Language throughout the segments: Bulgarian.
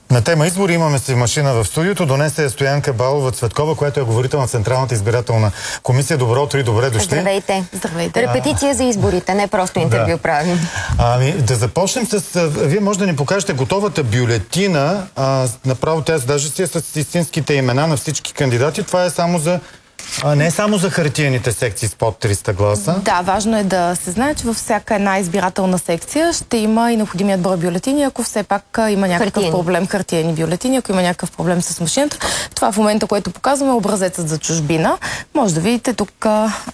На тема избори имаме си машина в студиото. Донесе е Стоянка Балова-Цветкова, която е говорител на Централната избирателна комисия. Добро утро и добре дошли. Здравейте. Здравейте. Репетиция за изборите, не просто интервю правим. Да започнем с... Вие може да ни покажете готовата бюлетина. Направо тя даже си е с истинските имена на всички кандидати. Това е само за... не е само за хартиените секции с под 300 гласа. Да, важно е да се знае, че във всяка една избирателна секция ще има и необходимият брой бюлетини, ако все пак има някакъв проблем, хартиени бюлетини, ако има някакъв проблем с машината. Това в момента, което показваме, е образецът за чужбина. Може да видите тук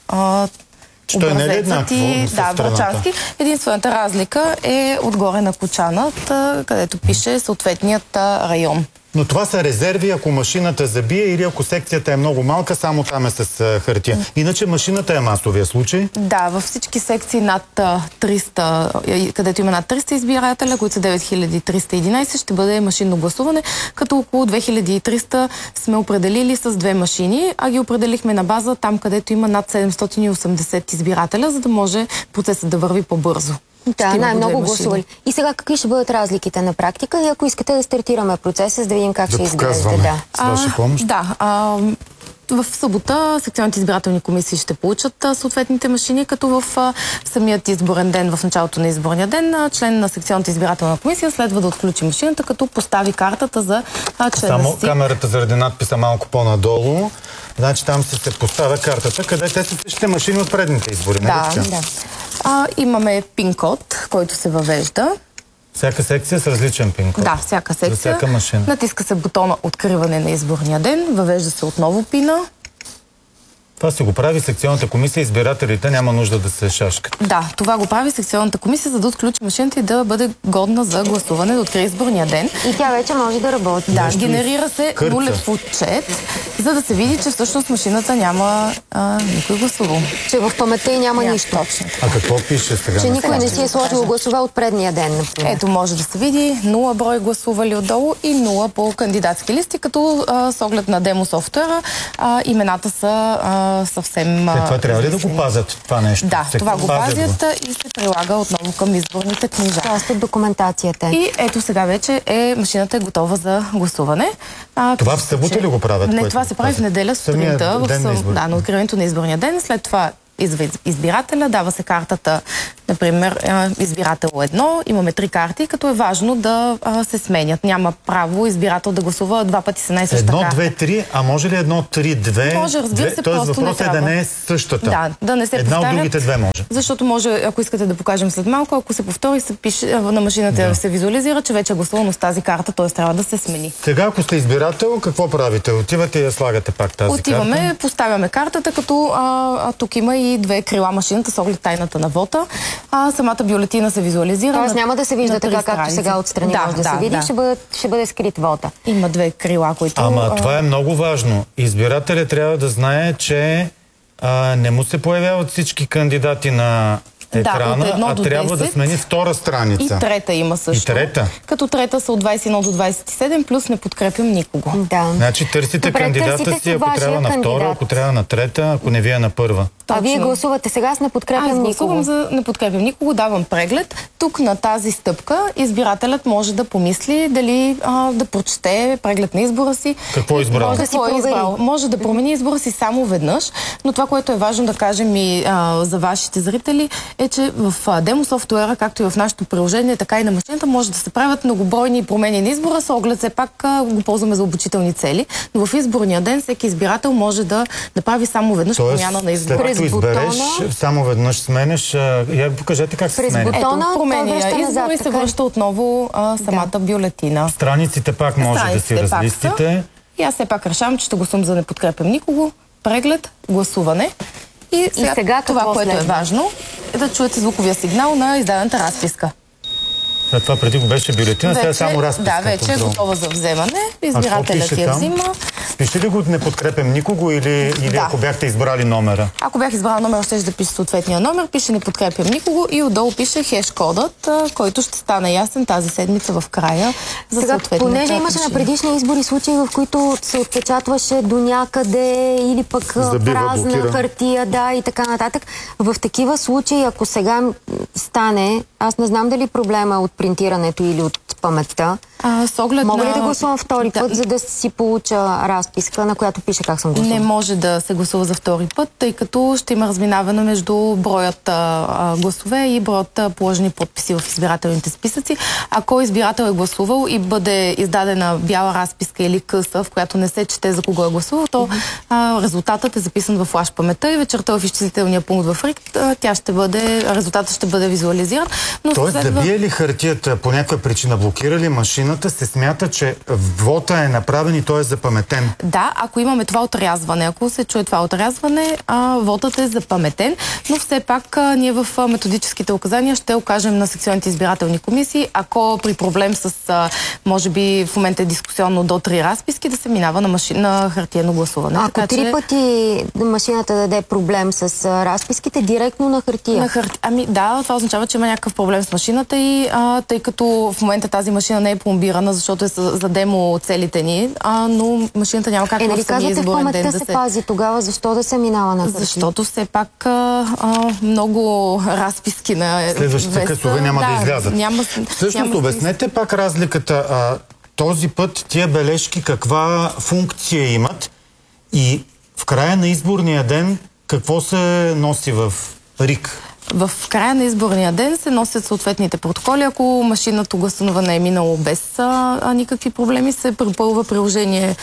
той не е еднакво да, врачански. Единствената разлика е отгоре на кочанът, където пише съответният район. Но това са резерви, ако машината забие или ако секцията е много малка, само там е с хартия. Иначе машината е масовия случай? Да, във всички секции над 300, където има над 300 избирателя, които са 9311, ще бъде машинно гласуване, като около 2300 сме определили с две машини, а ги определихме на база там, където има над 780 избирателя, за да може процесът да върви по-бързо. Да, най-много гласували. И сега какви ще бъдат разликите на практика? И ако искате да стартираме процеса, за да видим как ще изглежда. Да, с ваша помощ. В събота секционните избирателни комисии ще получат съответните машини, като в самият изборен ден, в началото на изборния ден, член на секционната избирателна комисия следва да отключи машината, като постави картата за члена си. Само камерата заради надписа малко по-надолу. Значи там се поставя картата, къде те са същите машини от предните избори. Да. Имаме пин-код, който се въвежда. Всяка секция с различен пин-код? Да, всяка секция. За всяка машина. Натиска се бутона откриване на изборния ден, въвежда се отново пина. Това си го прави секционната комисия, избирателите няма нужда да се шашкат. Да, това го прави секционната комисия, за да отключи машината и да бъде годна за гласуване, да открие изборния ден. И тя вече може да работи. Да, генерира се нулев отчет, за да се види, че всъщност машината няма никой гласувал. Че в паметта и няма нищо. Точно. А какво пише сега? Че никой не си е сложил гласове от предния ден, например. Ето, може да се види 0 брой гласували отдолу и 0 по кандидатски листи, като с оглед на демо софтуера имената са съвсем... Това трябва ли да го пазят това нещо? Да, това го пазят и се прилага отново към изборните книжа. Част от документацията. И ето сега вече машината е готова за гласуване. Това в събота ли го правят? Не, това се прави в неделя сутринта, на откриването на изборния ден. След това избирателя, дава се картата, например, избирател 1, имаме 3 карти, като е важно да се сменят. Няма право избирател да гласува два пъти с една и съща карта. 1, 2, 3, а може ли 1, 3, 2? Може, разбира се, тоест просто въпросът е да не е същата. Да не се една повтарят, от другите две може. Защото може, ако искате да покажем след малко, ако се повтори, се пише, на машината се визуализира, че вече е гласувано с тази карта, т.е. трябва да се смени. Сега, ако сте избирател, какво правите? Отивате и я слагате пак тази карта? Поставяме картата, като тук има и две крила машината с оглед тайната на вота. Самата бюлетина се визуализира. Тоест няма да се вижда така, както сега отстрани може да се види. Ще бъде скрит вота. Има две крила, които... Ама това е много важно. Избирателят трябва да знае, че не му се появяват всички кандидати на екрана, а трябва да смени втора страница. И трета има също. И трета? Като трета са от 21 до 27, плюс не подкрепям никого. Да. Значи търсите кандидата си, ако трябва на втора, ако трябва на трета, ако не ви е на първа. А вие гласувате сега с не подкрепям никого. Аз гласувам за не подкрепям никого, давам преглед. Тук на тази стъпка избирателят може да помисли дали да прочете преглед на избора си. Какво е избрал? Може да промени избора си само веднъж, но това, което е важно да кажем и за вашите зрители, е, че в демо софтуера, както и в нашето приложение, така и на машината, може да се правят многобройни промени на избора, с оглед все пак го ползваме за обучителни цели, но в изборния ден всеки избирател може да прави само веднъж промяна на избора. След като избереш, само веднъж сменеш, покажете как се сменя. Ето, променя избора и се връща отново самата бюлетина. Страниците пак може да си разлистите. И аз все пак решавам, че ще гласувам за не подкрепям никого. Преглед, гласуване. И сега това, което е важно, е да чуете звуковия сигнал на издадената разписка. Това преди го беше бюлетина, сега е само разписка. Да, вече е готова за вземане. Избирателят я взима. Пише ли го не подкрепям никого или ако бяхте избрали номера? Ако бях избрала номера, ще да пише съответния номер, пише не подкрепям никого и отдолу пише хеш-кодът, който ще стане ясен тази седмица в края за съответната. Понеже имаше на предишни избори случаи, в които се отпечатваше до някъде или пък празна хартия, и така нататък. В такива случаи, ако сега стане, аз не знам дали проблема е от принтирането или от паметта. С оглед Мога ли да гласувам втори път, за да си получа разписка, на която пише как съм гласувала? Не може да се гласува за втори път, тъй като ще има разминаване между броят гласове и броят положени подписи в избирателните списъци. Ако избирател е гласувал и бъде издадена бяла разписка или къса, в която не се чете за кого е гласувал, то резултатът е записан в флаш паметта и вечерта в изчислителния пункт в РИК резултатът ще бъде визуализиран. Тоест, да бие ли хартията по някаква причина, блокира ли машината, се смята, че вота е направен и той е запаметен? Да, ако имаме това отрязване, ако се чуе това отрязване, вотът е запаметен, но все пак ние в методическите указания ще окажем на секционните избирателни комисии, ако при проблем с, може би в момента е дискусионно до 3 разписки, да се минава на хартиено гласуване. Ако така, 3 пъти машината даде проблем с разписките, директно на хартия? Ами да, това означава, че има някакъв проблем с машината и тъй като в момента тази машина не е пломбирана, защото е за демо целите ни, но машината няма как в самия изборен ден да се пази, тогава защо да се минава на хартия? Защото все пак много разписки на следващите късове няма да излязат. Всъщност, обяснете пак разликата. Този път тия бележки каква функция имат и в края на изборния ден какво се носи в РИК? В края на изборния ден се носят съответните протоколи. Ако машинното гласуване е минало без никакви проблеми, се попълва приложение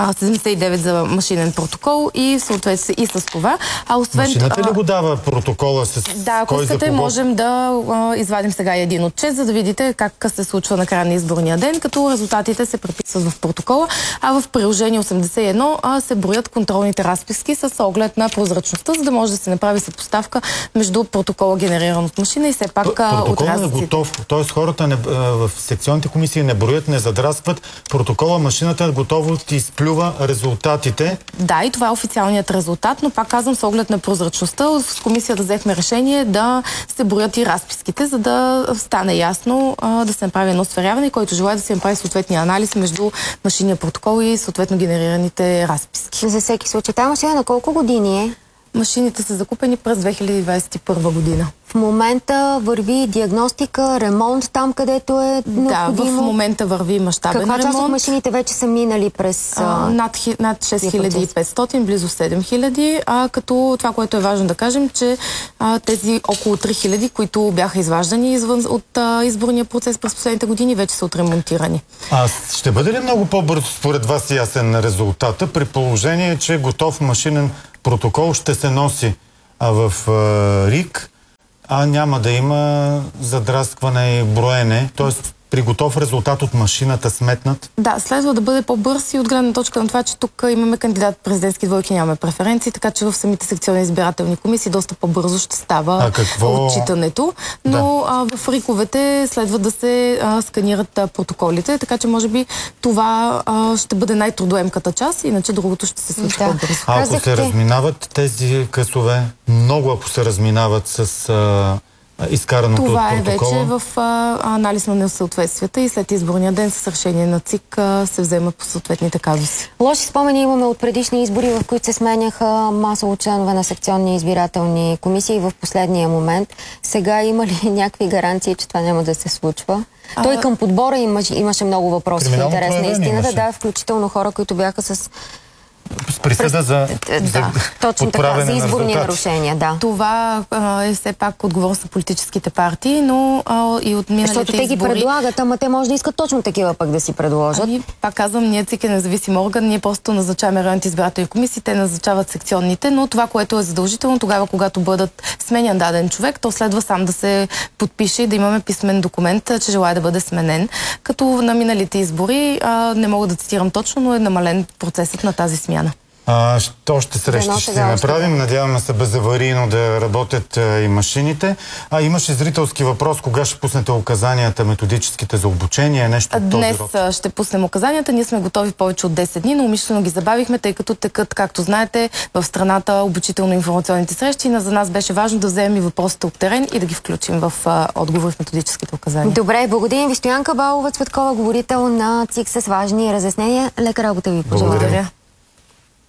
79 за машинен протокол и в съответствие и с това. Машината ли го дава протокола с да, ако искате, можем да извадим сега един отчет, за да видите как се случва на края на изборния ден, като резултатите се преписват в протокола, а в приложение 81 се броят контролните разписки с оглед на прозрачността, за да може да се направи съпоставка между протокола, генериран от машина и все пак протоколът е готов. Т.е. хората в секционните комисии не броят, не задраскват. Протокола, машината е готово и изплюва резултатите. Да, и това е официалният резултат, но пак казвам, с оглед на прозрачността, с комисията взехме решение да се броят и разписките, за да стане ясно да се направи едно сверяване, който желая да се направи съответния анализ между машинния протокол и съответно генерираните разписки. За всеки случай. Тази машина на колко години е? Машините са закупени през 2021 година. В момента върви диагностика, ремонт там, където е необходимо? Да, в момента върви мащабен ремонт. Каква част от машините вече са минали през... над 6500, близо 7000, като това, което е важно да кажем, че тези около 3000, които бяха изваждани извън от изборния процес през последните години, вече са отремонтирани. Ще бъде ли много по-бързо според вас ясен резултата, при положение, че готов машинен протокол ще се носи в РИК, а няма да има задраскване и броене, т.е. при готов резултат от машината сметнат? Да, следва да бъде по-бърз и от гледна точка на това, че тук имаме кандидат президентски двойки, нямаме преференции, така че в самите секционни избирателни комисии доста по-бързо ще става отчитането. Но в риковете следва да се сканират протоколите, така че може би това ще бъде най-трудоемката част, иначе другото ще се случи по-бързо. Ако се разминават тези късове, много ако се разминават с... изкараното от протокола. Това е вече в анализ на несъответствията и след изборния ден с решение на ЦИК се взема по съответните казуси. Лоши спомени имаме от предишни избори, в които се сменяха масово членове на секционни избирателни комисии в последния момент. Сега има ли някакви гаранции, че това няма да се случва? Той към подбора имаше много въпроси в интерес на истината. Да, включително хора, които бяха с присъда за точно така, за изборни нарушения, да. Това е все пак отговорност на политическите партии, но и от миналите избори... Защото те ги предлагат, ама те може да искат точно такива пък да си предложат. Пак казвам, ние ЦИК е независим орган, ние просто назначаваме районните избирателни комисии, те назначават секционните, но това, което е задължително, тогава, когато бъдат сменян даден човек, то следва сам да се подпише и да имаме писмен документ, че желая да бъде сменен. Като на миналите избори, не мога да цитирам точно, но е намален процесът на тази смяна. Още срещи ще си направим. Надяваме се безаварийно да работят и машините. Имаше зрителски въпрос. Кога ще пуснете указанията, методическите за обучение? Нещо Днес ще пуснем указанията. Ние сме готови повече от 10 дни, но умишлено ги забавихме, тъй като текат, както знаете, в страната обучително-информационните срещи. За нас беше важно да вземем и въпросите от терен и да ги включим в отговор в методическите указания. Добре, благодарим ви. Стоянка Балова Цветкова, говорител на ЦИК с важни разяснения. Лека работа ви пожелавам. Благодаря.